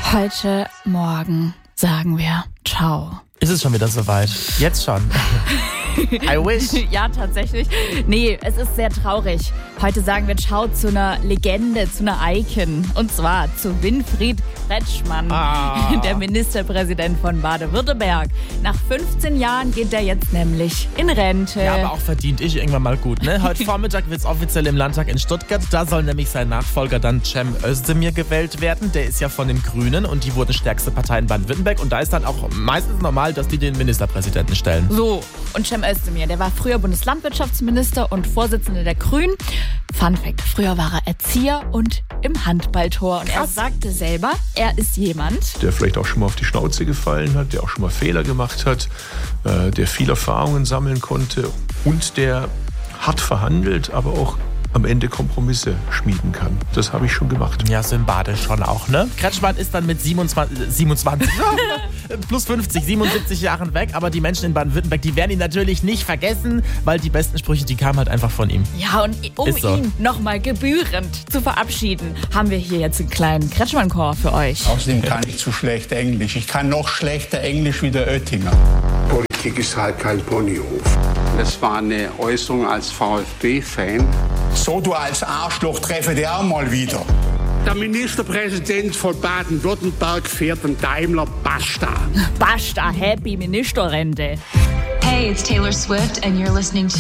Heute Morgen sagen wir Ciao. Ist es schon wieder soweit? Jetzt schon. I wish. Ja, tatsächlich. Nee, es ist sehr traurig. Heute sagen wir Ciao zu einer Legende, zu einer Icon. Und zwar zu Winfried Kretschmann, der Ministerpräsident von Baden-Württemberg. Nach 15 Jahren geht er jetzt nämlich in Rente. Ja, aber auch verdient ich irgendwann mal gut, ne? Heute Vormittag wird es offiziell im Landtag in Stuttgart. Da soll nämlich sein Nachfolger dann Cem Özdemir gewählt werden. Der ist ja von den Grünen und die wurden stärkste Partei in Baden-Württemberg. Und da ist dann auch meistens normal, dass die den Ministerpräsidenten stellen. So, und Cem Özdemir, der war früher Bundeslandwirtschaftsminister und Vorsitzender der Grünen. Fun Fact, früher war er Erzieher und im Handballtor. Und er sagte selber, er ist jemand, der vielleicht auch schon mal auf die Schnauze gefallen hat, der auch schon mal Fehler gemacht hat, der viel Erfahrungen sammeln konnte und der hart verhandelt, aber auch am Ende Kompromisse schmieden kann. Das habe ich schon gemacht. Ja, sympathisch schon auch, ne? Kretschmann ist dann mit 27 plus 50, 77 Jahren weg, aber die Menschen in Baden-Württemberg, die werden ihn natürlich nicht vergessen, weil die besten Sprüche, die kamen halt einfach von ihm. Ja, und um ihn nochmal gebührend zu verabschieden, haben wir hier jetzt einen kleinen Kretschmann-Chor für euch. Außerdem kann ich zu schlecht Englisch. Ich kann noch schlechter Englisch wie der Oettinger. Politik ist halt kein Ponyhof. Das war eine Äußerung als VfB-Fan. So, du als Arschloch, treffe dich auch mal wieder. Der Ministerpräsident von Baden-Württemberg fährt einen Daimler Basta. Basta, happy Ministerrente. Hey, it's Taylor Swift and you're listening to